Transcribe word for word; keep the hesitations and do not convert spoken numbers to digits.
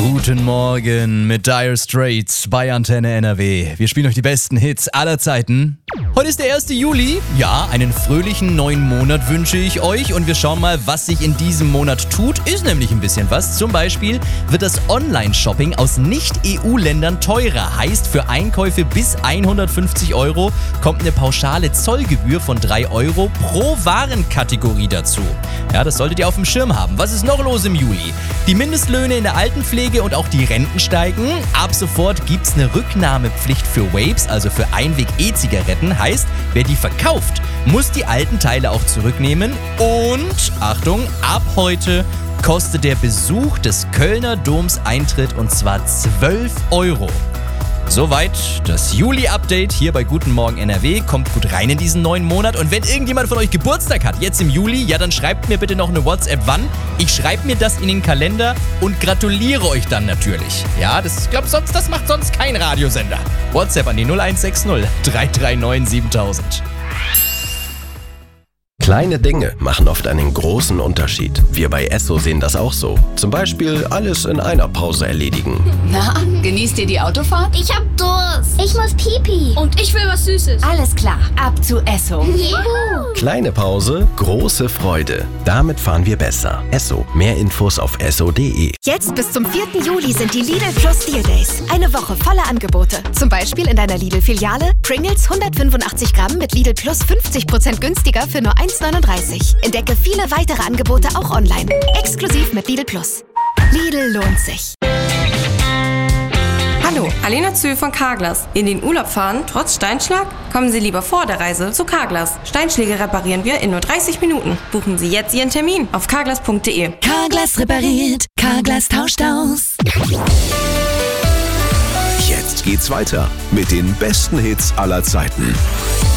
Guten Morgen mit Dire Straits bei Antenne N R W. Wir spielen euch die besten Hits aller Zeiten. Heute ist der erste Juli. Ja, einen fröhlichen neuen Monat wünsche ich euch und wir schauen mal, was sich in diesem Monat tut. Ist nämlich ein bisschen was. Zum Beispiel wird das Online-Shopping aus Nicht-E U-Ländern teurer. Heißt, für Einkäufe bis hundertfünfzig Euro kommt eine pauschale Zollgebühr von drei Euro pro Warenkategorie dazu. Ja, das solltet ihr auf dem Schirm haben. Was ist noch los im Juli? Die Mindestlöhne in der Altenpflege und auch die Renten steigen. Ab sofort gibt's eine Rücknahmepflicht für Vapes, also für Einweg-E-Zigaretten. Heißt, wer die verkauft, muss die alten Teile auch zurücknehmen. Und, Achtung, ab heute kostet der Besuch des Kölner Doms Eintritt und zwar zwölf Euro. Soweit das Juli-Update hier bei Guten Morgen N R W. Kommt gut rein in diesen neuen Monat. Und wenn irgendjemand von euch Geburtstag hat, jetzt im Juli, ja, dann schreibt mir bitte noch eine WhatsApp, wann. Ich schreibe mir das in den Kalender und gratuliere euch dann natürlich. Ja, das, ich glaube, sonst, das macht sonst kein Radiosender. WhatsApp an die null eins sechs null drei drei neun siebentausend. Kleine Dinge machen oft einen großen Unterschied. Wir bei Esso sehen das auch so. Zum Beispiel alles in einer Pause erledigen. Na, genießt ihr die Autofahrt? Ich hab Durst. Ich muss Pipi. Und ich will was Süßes. Alles klar, ab zu Esso. Juhu. Kleine Pause, große Freude. Damit fahren wir besser. Esso. Mehr Infos auf esso punkt de. Jetzt bis zum vierten Juli sind die Lidl Plus Deal Days. Eine Woche voller Angebote. Zum Beispiel in deiner Lidl-Filiale Pringles hundertfünfundachtzig Gramm mit Lidl Plus fünfzig Prozent günstiger für nur eins neununddreißig. Entdecke viele weitere Angebote auch online. Exklusiv mit Lidl Plus. Lidl lohnt sich. Hallo, Alena Zühl von Carglass. In den Urlaub fahren, trotz Steinschlag? Kommen Sie lieber vor der Reise zu Carglass. Steinschläge reparieren wir in nur dreißig Minuten. Buchen Sie jetzt Ihren Termin auf carglass punkt de. Carglass repariert. Carglass tauscht aus. Jetzt geht's weiter mit den besten Hits aller Zeiten.